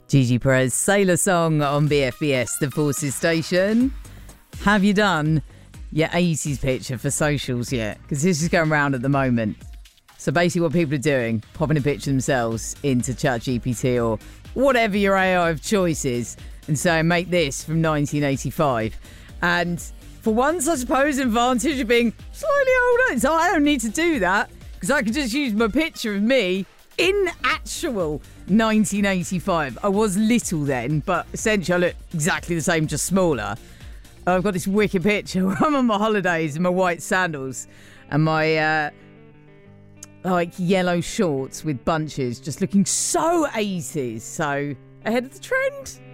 Gigi Perez, Sailor Song on BFBS, the Forces Station. Have you done your 80s picture for socials yet? Because this is going around at the moment. So basically what people are doing, popping a picture themselves into ChatGPT or whatever your AI of choice is and saying, make this from 1985. And for once, I suppose, advantage of being slightly older, so I don't need to do that because I can just use my picture of me in actual 1985. I was little then, but essentially I look exactly the same, just smaller. I've got this wicked picture where I'm on my holidays in my white sandals and my yellow shorts with bunches, just looking so 80s, so ahead of the trend.